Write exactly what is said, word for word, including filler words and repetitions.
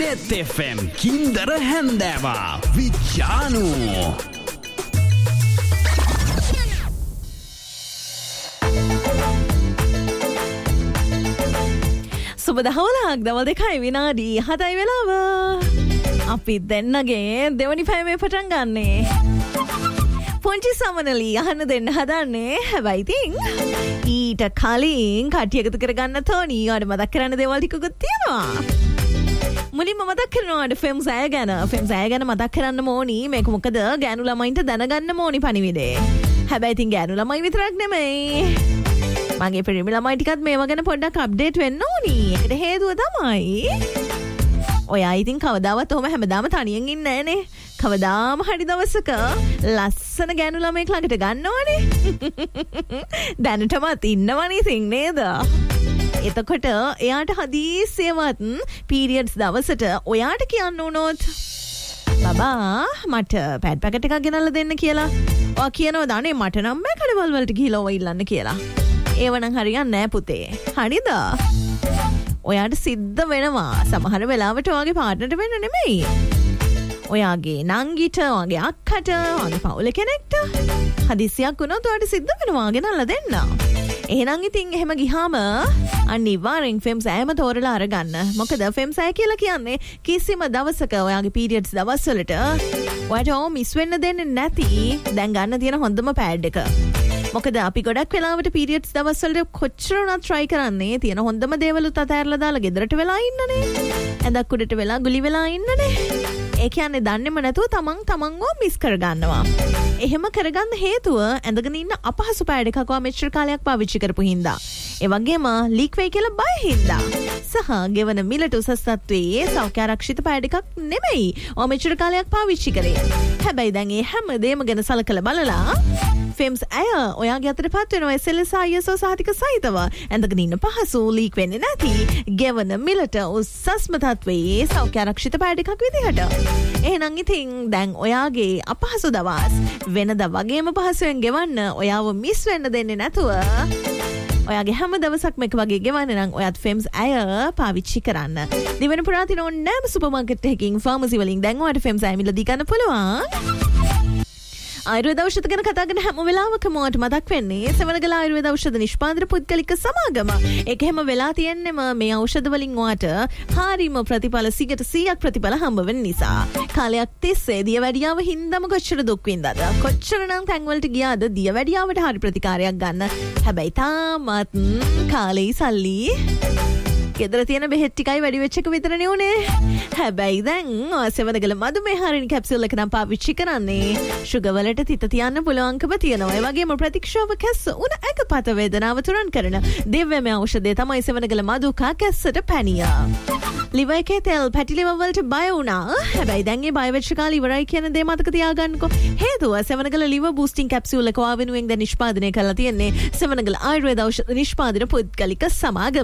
Hit F M Kindara Handawa Vichanu සුබ දහවලක් දවල් දෙකයි විනාඩි හතයි වෙලාව. අපි දෙන්නගේ දෙවනි පැයමේ පටන් ගන්නේ. පුංචි සමනලී අහන්න දෙන්න හදන්නේ. හැබැයි ඉතින් ඊට කලින් කට්ටිය එකතු කරගන්න තෝනි ඔයාලට මතක් කරන්න දේවල් ටිකකුත් තියෙනවා. මුලින්ම මතක් කරනවාට ෆිල්ම්ස් අය ගැන. ෆිල්ම්ස් අය ගැන මතක් කරන්න ඕනි. මේක මොකද ගෑනු ළමයින්ට දැනගන්න ඕනි පණිවිඩේ. හැබැයි ඉතින් ගෑනු ළමයි විතරක් නෙමෙයි. මගේ පිරිමි ළමයි ටිකත් මේවා ගැන පොඩ්ඩක් අප්ඩේට් වෙන්න ඕනි. ඒකට හේතුව තමයි ඔයා ඉතින් කවදාවත් ඔහම හැමදාම තනියෙන් ඉන්නේ නැහනේ. කවදාම හරි දවසක ලස්සන ගෑනු ළමයෙක් ළඟට ගන්න ඕනේ. දැනටමත් ඉන්නවනේ ඉතින් නේද? එතකොට එයාට හදිසියෙවත් පීරියඩ්ස් දවසට ඔයාට කියන්න උනොත් බබා මට පැඩ් පැකට් එකක් ගෙනල්ලා දෙන්න කියලා. ඔයා කියනවා දානේ මට නම් බෑ කඩවල් වලට ගිහිල්ලා ඔය ඉල්ලන්න කියලා. ඒවනම් හරියන්නේ නෑ පුතේ. හරිද? ඔයාට සිද්ධ වෙනවා සමහර වෙලාවට ඔයාගේ පාර්ට්නර්ට වෙන්න නෙමෙයි. ඔයාගේ නංගිට, ඔයාගේ අක්කට, ඔයාගේ පවුලේ කෙනෙක්ට හදිසියක් වුණොත් ඔයාට සිද්ධ වෙනවා ගෙනල්ලා දෙන්න. එහෙනම් ඉතින් එහෙම ගියාම අනිවාර්යෙන් ෆිල්ම්ස් ඇයම තෝරලා අරගන්න. මොකද ෆිල්ම්ස් ඇය කියලා කියන්නේ කිසිම දවසක ඔයාගේ පීරියඩ්ස් දවස්වලට ඔයාට ඕ මිස් වෙන්න දෙන්නේ නැති දැන් ගන්න තියෙන හොඳම පෑඩ් එක. මොකද අපි ගොඩක් වෙලාවට පීරියඩ්ස් දවස්වලට කොච්චර උනත් try කරන්නේ තියෙන හොඳම දේවලුත් අතහැරලා දාලා ගෙදරට වෙලා ඉන්නනේ. ඇඳක් උඩට වෙලා ගුලි වෙලා ඉන්නනේ. ඒ කියන්නේ දන්නේම නැතුව තමන් තමන්ව මිස් කරගන්නවා. එහෙම කරගන්න හේතුව ඇඳගෙන ඉන්න අපහසු පෑඩ් එකක් ඔයා මෙච්චර කාලයක් පාවිච්චි කරපු හින්දා. ඒ වගේම ලීක් වෙයි කියලා බය හින්දා. සහ ගෙවන මිලට උසස් තත්ත්වයේ සෞඛ්‍ය ආරක්ෂිත පෑඩ් එකක් නෙමෙයි. ඔයා මෙච්චර කාලයක් පාවිච්චි කරේ. හැබැයි දැන් මේ හැම දෙයක්ම ගැන සලකලා බලලා ෆිල්ම්ස් ඇය ඔයාගේ අතට පත් වෙනවා එස් එල් එස් ආයි එස් ඕ සහතික සහිතව ඇඳගෙන ඉන්න පහසු ලීක් වෙන්නේ නැති ගෙවන මිලට උසස්ම තත්ත්වයේ සෞඛ්‍ය ආරක්ෂිත පෑඩ් එකක් විදිහට. එහෙනම් ඉතින් දැන් ඔයාගේ අපහසු දවස් වෙනදා වගේම පහසුවෙන් ගෙවන්න ඔයාව මිස් වෙන්න දෙන්නේ නැතුව ඔයාගේ හැම දවසක්ම එක වගේ ගෙවන්න නම් ඔයාත් ෆිල්ම්ස් ඇය පාවිච්චි කරන්න. දිවෙන පුරා තියෙන ඕනෑම සුපර් මාකට් එකකින් ෆාමසි වලින් දැන් ඔයාට ෆිල්ම්ස් ඇය මිලදී ගන්න පුළුවන්. ආයුර්වේද ඖෂධ ගැන කතා කරන හැම වෙලාවකම ඔයාට මතක් වෙන්නේ සෙවණගල ආයුර්වේද ඖෂධ නිෂ්පාදන පුද්ගලික සමාගම. ඒක හැම වෙලා තියෙන්නම මේ ඖෂධ වලින් ඔයාට හරිම ප්‍රතිඵල සියයට සීයක් ප්‍රතිඵල හම්බ වෙන නිසා. කාලයක් තිස්සේ දියවැඩියාව හින්දාම කොච්චර දුක් විඳාද? කොච්චරනම් තැන් වලට ගියාද දියවැඩියාවට හරි ප්‍රතිකාරයක් ගන්න. හැබැයි තාමත් කාලේ සල්ලි ගෙදර තියෙන බෙහෙත් ටිකයි වැඩි වෙච්ච එක විතරනේ උනේ. හැබැයි දැන් සෙවණගල මధుමේහ හරින කැප්සියුල් එක නම් පාවිච්චි කරන්නේ සුගර් වලට තිත තියන්න පුළුවන්කම තියෙනවා. ඒ වගේම ප්‍රතික්ෂේප කැස්ස උණ එකපත වේදනාව තුරන් කරන දිව්‍යමය ඖෂධය තමයි සෙවණගල මధుකා කැස්සට පැනිය. liver එකේ තෙල් පැටි liver වලට බය වුණා. හැබැයි දැන් ඒ බය වෙච්ච කාලේ ඉවරයි කියන දේ මතක තියාගන්නකෝ. හේතුව සෙවණගල liver boosting capsule එක ආවෙනුවෙන් දැන් නිෂ්පාදනය කරලා තියෙන්නේ සෙවණගල ආයුර්වේද ඖෂධ නිෂ්පාදන පුද්ගලික සමාගම.